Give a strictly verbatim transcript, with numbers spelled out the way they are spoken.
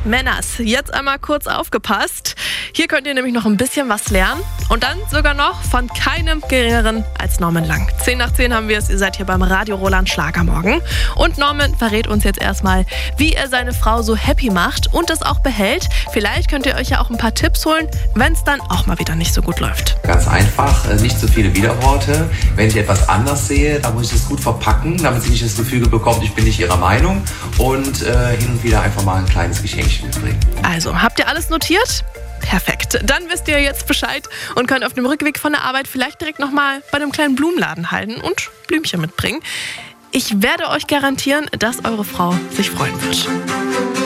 Männers. Jetzt einmal kurz aufgepasst. Hier könnt ihr nämlich noch ein bisschen was lernen. Und dann sogar noch von keinem Geringeren als Norman Lang. zehn nach zehn haben wir es, ihr seid hier beim Radio Roland Schlagermorgen. Und Norman verrät uns jetzt erstmal, wie er seine Frau so happy macht und das auch behält. Vielleicht könnt ihr euch ja auch ein paar Tipps holen, wenn es dann auch mal wieder nicht so gut läuft. Ganz einfach, nicht zu viele Widerworte. Wenn ich etwas anders sehe, dann muss ich das gut verpacken, damit sie nicht das Gefühl bekommt, ich bin nicht ihrer Meinung. Und äh, hin und wieder einfach mal ein kleines Geschenkchen mitbringen. Also, habt ihr alles notiert? Perfekt. Dann wisst ihr jetzt Bescheid und könnt auf dem Rückweg von der Arbeit vielleicht direkt nochmal bei einem kleinen Blumenladen halten und Blümchen mitbringen. Ich werde euch garantieren, dass eure Frau sich freuen wird.